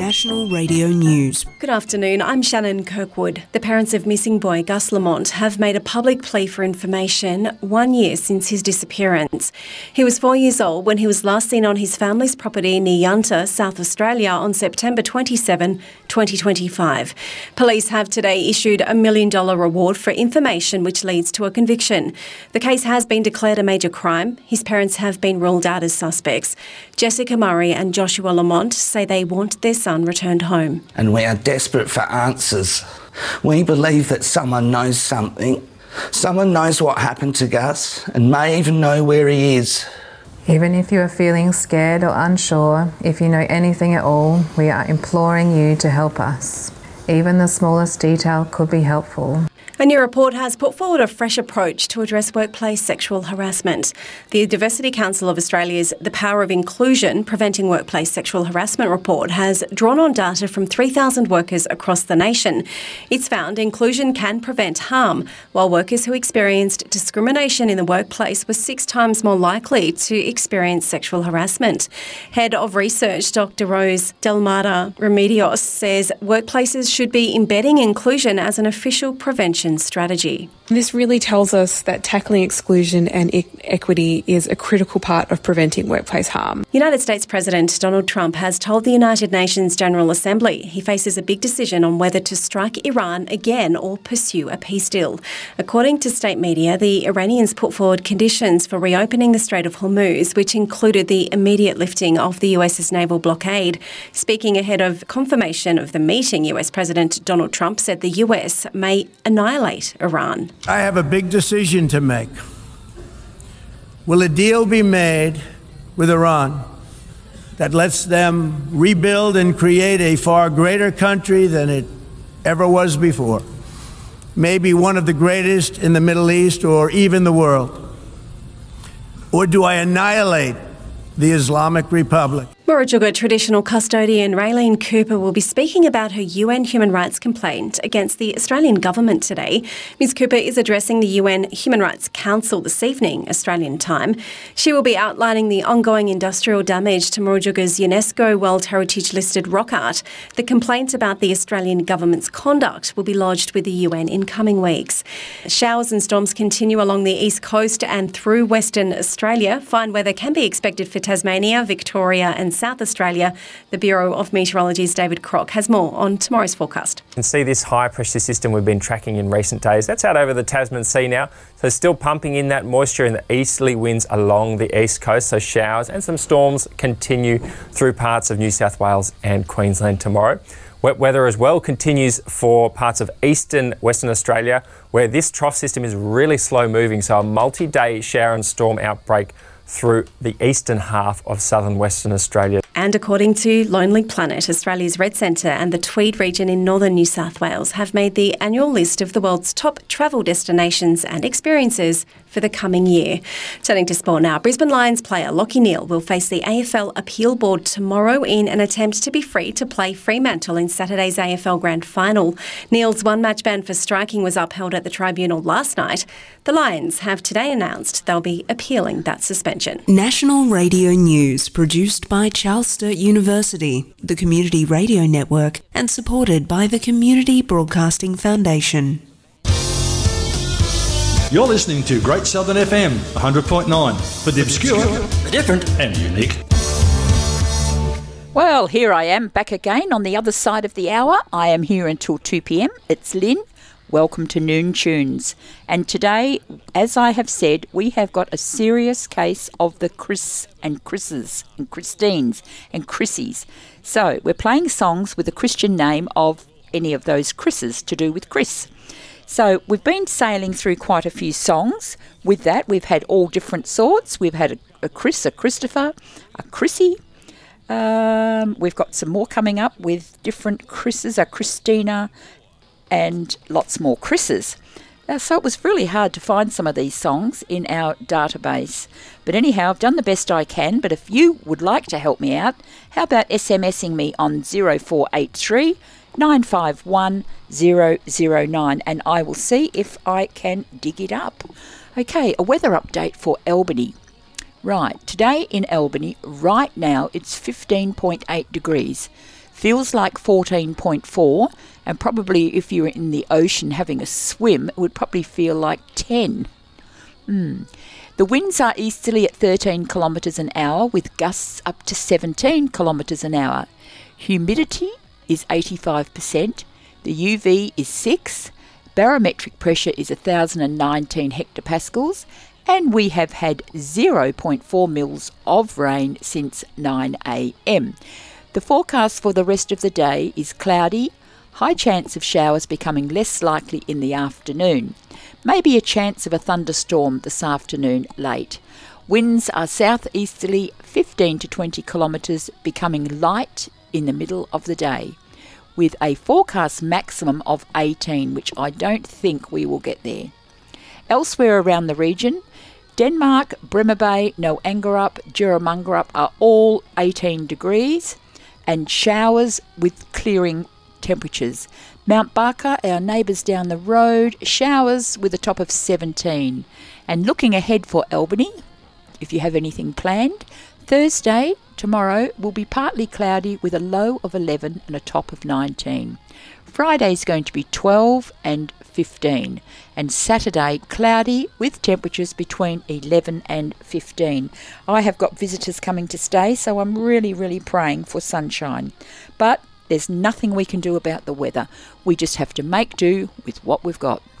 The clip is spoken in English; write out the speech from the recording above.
National Radio News. Good afternoon, I'm Shannon Kirkwood. The parents of missing boy Gus Lamont have made a public plea for information 1 year since his disappearance. He was 4 years old when he was last seen on his family's property near Yunta, South Australia on September 27, 2025. Police have today issued a $1 million reward for information which leads to a conviction. The case has been declared a major crime. His parents have been ruled out as suspects. Jessica Murray and Joshua Lamont say they want their son returned home. And we are desperate for answers. We believe that someone knows something. Someone knows what happened to Gus and may even know where he is. Even if you are feeling scared or unsure, if you know anything at all, we are imploring you to help us. Even the smallest detail could be helpful. A new report has put forward a fresh approach to address workplace sexual harassment. The Diversity Council of Australia's The Power of Inclusion, Preventing Workplace Sexual Harassment report has drawn on data from 3,000 workers across the nation. It's found inclusion can prevent harm, while workers who experienced discrimination in the workplace were 6 times more likely to experience sexual harassment. Head of Research, Dr. Rose Delmada Remedios, says workplaces should be embedding inclusion as an official prevention strategy. This really tells us that tackling exclusion and equity is a critical part of preventing workplace harm. United States President Donald Trump has told the United Nations General Assembly he faces a big decision on whether to strike Iran again or pursue a peace deal. According to state media, the Iranians put forward conditions for reopening the Strait of Hormuz, which included the immediate lifting of the US's naval blockade. Speaking ahead of confirmation of the meeting, US President Donald Trump said the US may annihilate Iran. I have a big decision to make. Will a deal be made with Iran that lets them rebuild and create a far greater country than it ever was before? Maybe one of the greatest in the Middle East or even the world? Or do I annihilate the Islamic Republic? Murujuga traditional custodian Raylene Cooper will be speaking about her UN human rights complaint against the Australian government today. Ms Cooper is addressing the UN Human Rights Council this evening, Australian time. She will be outlining the ongoing industrial damage to Murujuga's UNESCO World Heritage listed rock art. The complaint about the Australian government's conduct will be lodged with the UN in coming weeks. Showers and storms continue along the east coast and through Western Australia. Fine weather can be expected for Tasmania, Victoria and South Australia. The Bureau of Meteorology's David Crock has more on tomorrow's forecast. You can see this high pressure system we've been tracking in recent days. That's out over the Tasman Sea now. So still pumping in that moisture and the easterly winds along the east coast. So showers and some storms continue through parts of New South Wales and Queensland tomorrow. Wet weather as well continues for parts of eastern Western Australia, where this trough system is really slow moving. So a multi-day shower and storm outbreak through the eastern half of southern Western Australia. And according to Lonely Planet, Australia's Red Centre and the Tweed region in northern New South Wales have made the annual list of the world's top travel destinations and experiences for the coming year. Turning to sport now, Brisbane Lions player Lachie Neale will face the AFL Appeal Board tomorrow in an attempt to be free to play Fremantle in Saturday's AFL Grand Final. Neale's one-match ban for striking was upheld at the tribunal last night. The Lions have today announced they'll be appealing that suspension. National Radio News, produced by Charles Sturt University, the Community Radio Network, and supported by the Community Broadcasting Foundation. You're listening to Great Southern FM 100.9 for the obscure, the different and unique. Well, here I am back again on the other side of the hour. I am here until 2 p.m. It's Lynn. Welcome to Noon Tunes. And today, as I have said, we have got a serious case of the Chris and Chris's and Christines and Chrissies. So we're playing songs with a Christian name of any of those Chris's to do with Chris. So we've been sailing through quite a few songs. With that, we've had all different sorts. We've had a Chris, a Christopher, a Chrissy. We've got some more coming up with different Chris's, a Christina, and lots more Chris's. So it was really hard to find some of these songs in our database. But anyhow, I've done the best I can. But if you would like to help me out, how about SMSing me on 0483 951 009 and I will see if I can dig it up. Okay, a weather update for Albany. Right, today in Albany, right now it's 15.8 degrees. Feels like 14.4, and probably if you're in the ocean having a swim, it would probably feel like 10. The winds are easterly at 13 kilometres an hour with gusts up to 17 kilometres an hour. Humidity is 85%. The UV is 6. Barometric pressure is 1,019 hectopascals. And we have had 0.4 mils of rain since 9 a.m. The forecast for the rest of the day is cloudy, high chance of showers becoming less likely in the afternoon. Maybe a chance of a thunderstorm this afternoon late. Winds are southeasterly 15 to 20 kilometres, becoming light in the middle of the day, with a forecast maximum of 18, which I don't think we will get there. Elsewhere around the region, Denmark, Bremer Bay, Noangerup, Juramungarup are all 18 degrees and showers with clearing temperatures. Mount Barker, our neighbours down the road, showers with a top of 17. And looking ahead for Albany, if you have anything planned, Thursday, tomorrow, will be partly cloudy with a low of 11 and a top of 19. Friday is going to be 12 and 15, and Saturday cloudy with temperatures between 11 and 15. I have got visitors coming to stay, so I'm really praying for sunshine. But there's nothing we can do about the weather. We just have to make do with what we've got.